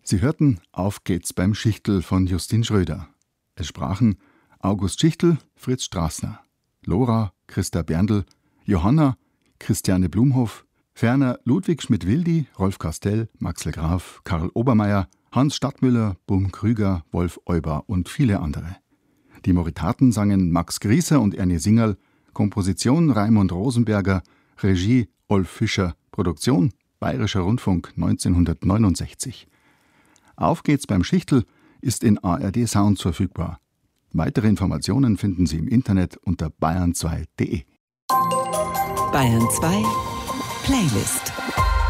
Sie hörten Auf geht's beim Schichtl von Justin Schröder. Es sprachen August Schichtl, Fritz Straßner, Lora, Christa Berndl, Johanna, Christiane Blumhoff, ferner Ludwig Schmidt-Wildi, Rolf Castell, Maxl Graf, Karl Obermeier, Hans Stadtmüller, Bum Krüger, Wolf Euber und viele andere. Die Moritaten sangen Max Grieser und Ernie Singerl, Komposition Raimund Rosenberger, Regie Olf Fischer, Produktion Bayerischer Rundfunk 1969. Auf geht's beim Schichtl ist in ARD Sounds verfügbar. Weitere Informationen finden Sie im Internet unter bayern2.de. Bayern 2 Playlist.